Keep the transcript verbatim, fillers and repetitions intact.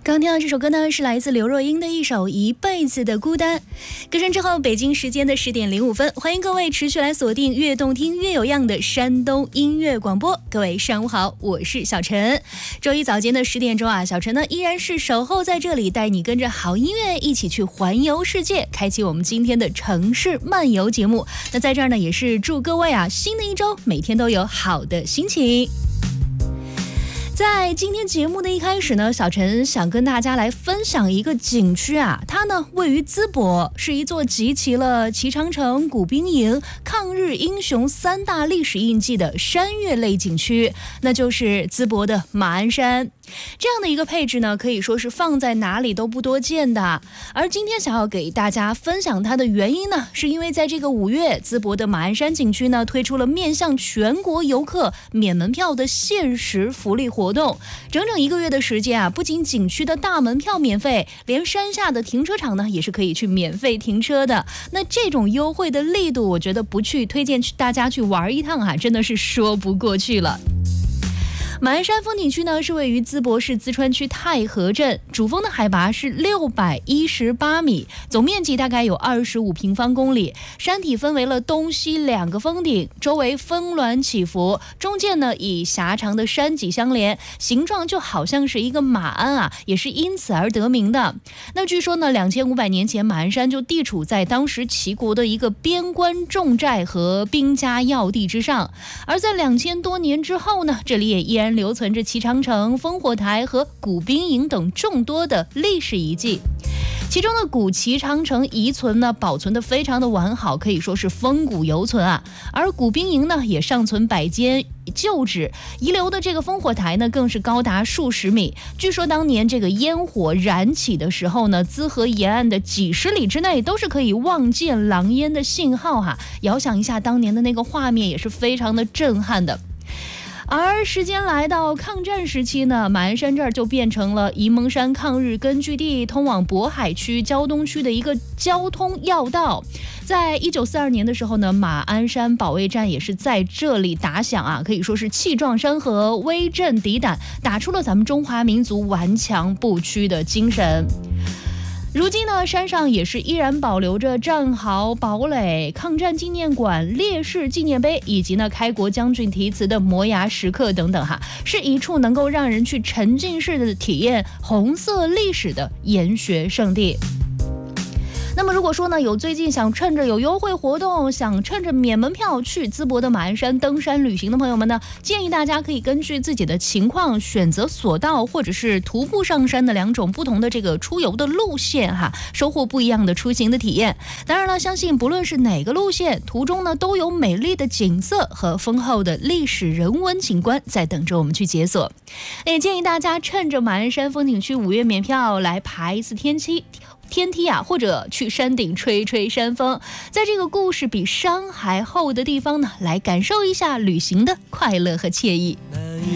刚听到这首歌呢，是来自刘若英的一首《一辈子的孤单》。歌声之后，北京时间的十点零五分，欢迎各位持续来锁定越动听越有样的山东音乐广播。各位上午好，我是小陈。周一早间的十点钟啊，小陈呢依然是守候在这里，带你跟着好音乐一起去环游世界，开启我们今天的城市漫游节目。那在这儿呢，也是祝各位啊，新的一周每天都有好的心情。在今天节目的一开始呢，小陈想跟大家来分享一个景区啊，它呢位于淄博，是一座集齐了齐长城、古兵营、抗日英雄三大历史印记的山岳类景区，那就是淄博的马鞍山。这样的一个配置呢，可以说是放在哪里都不多见的。而今天想要给大家分享它的原因呢，是因为在这个五月，淄博的马鞍山景区呢推出了面向全国游客免门票的限时福利活动。整整一个月的时间啊，不仅景区的大门票免费，连山下的停车场呢也是可以去免费停车的。那这种优惠的力度，我觉得不去推荐大家去玩一趟啊，真的是说不过去了。马鞍山风景区呢是位于淄博市淄川区太和镇，主峰的海拔是六百一十八米，总面积大概有二十五平方公里。山体分为了东西两个峰顶，周围峰峦起伏，中间呢以狭长的山脊相连，形状就好像是一个马鞍啊，也是因此而得名的。那据说呢，两千五百年前马鞍山就地处在当时齐国的一个边关重寨和兵家要地之上，而在两千多年之后呢，这里也依然留存着齐长城、烽火台和古兵营等众多的历史遗迹。其中的古齐长城遗存呢，保存的非常的完好，可以说是风骨犹存啊。而古兵营呢，也尚存百间旧址，遗留的这个烽火台呢，更是高达数十米。据说当年这个烟火燃起的时候呢，淄河沿岸的几十里之内都是可以望见狼烟的信号哈。遥想一下当年的那个画面，也是非常的震撼的。而时间来到抗战时期呢，马鞍山这儿就变成了沂蒙山抗日根据地通往渤海区胶东区的一个交通要道。在一九四二年的时候呢，马鞍山保卫战也是在这里打响啊，可以说是气壮山河，威震敌胆，打出了咱们中华民族顽强不屈的精神。如今呢，山上也是依然保留着战壕、堡垒、抗战纪念馆、烈士纪念碑，以及呢开国将军题词的摩崖石刻等等哈，是一处能够让人去沉浸式的体验红色历史的研学圣地。那么如果说呢，有最近想趁着有优惠活动，想趁着免门票去淄博的马鞍山登山旅行的朋友们呢，建议大家可以根据自己的情况选择索道或者是徒步上山的两种不同的这个出游的路线哈，收获不一样的出行的体验。当然了，相信不论是哪个路线，途中呢都有美丽的景色和丰厚的历史人文景观在等着我们去解锁。也建议大家趁着马鞍山风景区五月免票来爬一次天梯。天梯啊，或者去山顶吹吹山风，在这个故事比山还厚的地方呢，来感受一下旅行的快乐和惬意。